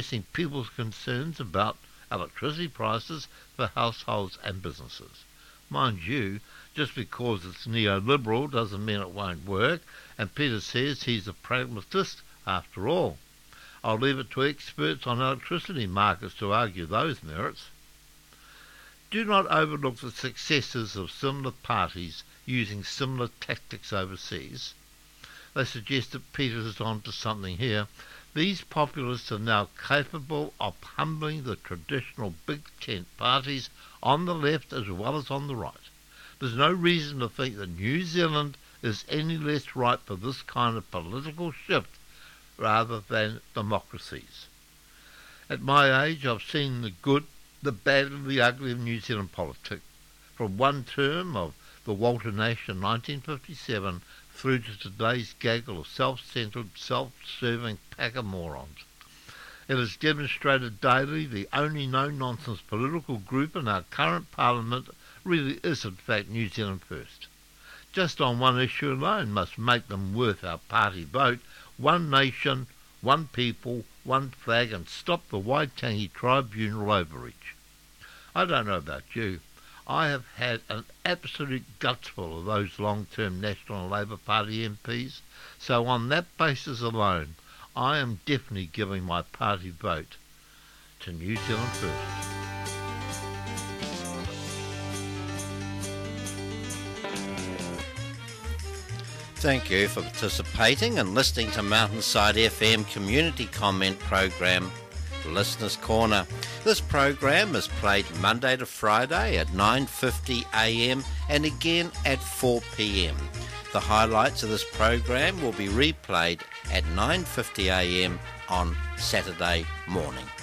people's concerns about electricity prices for households and businesses. Mind you, just because it's neoliberal doesn't mean it won't work, and Peter says he's a pragmatist after all. I'll leave it to experts on electricity markets to argue those merits. Do not overlook the successes of similar parties using similar tactics overseas. They suggest that Peter is on to something here. These populists are now capable of humbling the traditional big tent parties on the left as well as on the right. There's no reason to think that New Zealand is any less ripe for this kind of political shift rather than democracies. At my age, I've seen the good, the bad and the ugly of New Zealand politics, from one term of the Walter Nation 1957 through to today's gaggle of self-centred, self-serving pack of morons. It is demonstrated daily the only no-nonsense political group in our current parliament really is in fact New Zealand First. Just on one issue alone must make them worth our party vote: one nation, one people, one flag, and stop the Waitangi tribunal overreach. I don't know about you. I have had an absolute gutsful of those long-term National Labour Party MPs, so on that basis alone, I am definitely giving my party vote to New Zealand First. Thank you for participating and listening to Mountainside FM community comment program, Listeners Corner. This program is played Monday to Friday at 9:50am and again at 4pm. The highlights of this program will be replayed at 9:50am on Saturday morning.